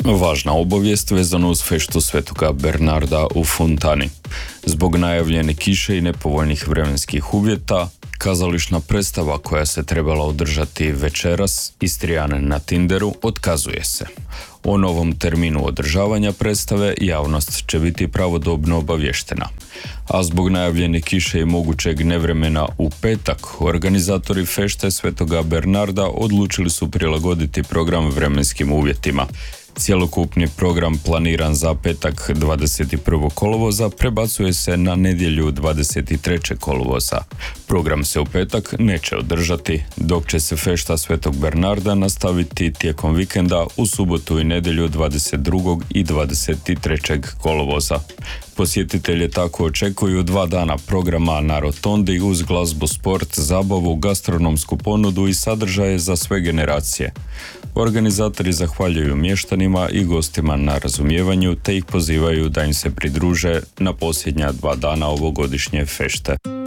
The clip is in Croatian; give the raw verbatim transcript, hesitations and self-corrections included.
Važna obavijest vezana uz feštu Svetoga Bernarda u Fontani. Zbog najavljene kiše i nepovoljnih vremenskih uvjeta, kazališna predstava koja se trebala održati večeras, Istrijan na Tinderu, otkazuje se. O novom terminu održavanja predstave javnost će biti pravodobno obavještena. A zbog najavljene kiše i mogućeg nevremena u petak, organizatori fešte Svetoga Bernarda odlučili su prilagoditi program vremenskim uvjetima. Cjelokupni program planiran za petak dvadeset prvog kolovoza prebacuje se na nedjelju dvadeset trećeg kolovoza. Program se u petak neće održati, dok će se fešta Svetog Bernarda nastaviti tijekom vikenda u subotu i nedjelju dvadeset drugog i dvadeset trećeg kolovoza. Posjetitelje tako očekuju dva dana programa na rotondi uz glazbu, sport, zabavu, gastronomsku ponudu i sadržaje za sve generacije. Organizatori zahvaljuju mještanima i gostima na razumijevanju te ih pozivaju da im se pridruže na posljednja dva dana ovogodišnje fešte.